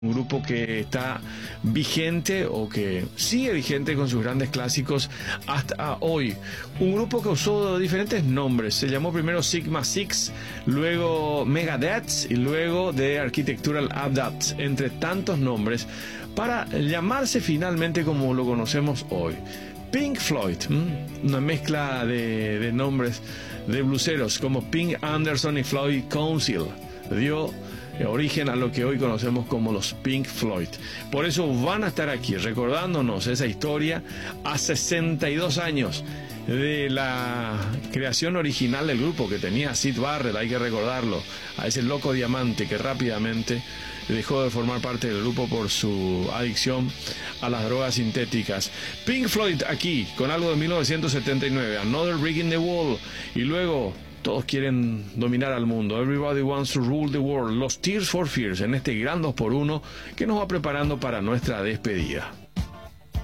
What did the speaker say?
Un grupo que está vigente o que sigue vigente con sus grandes clásicos hasta hoy. Un grupo que usó diferentes nombres. Se llamó primero Sigma Six, luego Megadeth y luego The Architectural Abducts, entre tantos nombres, para llamarse finalmente como lo conocemos hoy. Pink Floyd, una mezcla de nombres de bluseros como Pink Anderson y Floyd Council, dio origen a lo que hoy conocemos como los Pink Floyd. Por eso van a estar aquí recordándonos esa historia a 62 años de la creación original del grupo, que tenía Syd Barrett, hay que recordarlo, a ese loco diamante que rápidamente dejó de formar parte del grupo por su adicción a las drogas sintéticas. Pink Floyd aquí con algo de 1979, Another Brick in the Wall, y luego todos quieren dominar al mundo. Everybody wants to rule the world. Los Tears for Fears en este gran 2x1 que nos va preparando para nuestra despedida.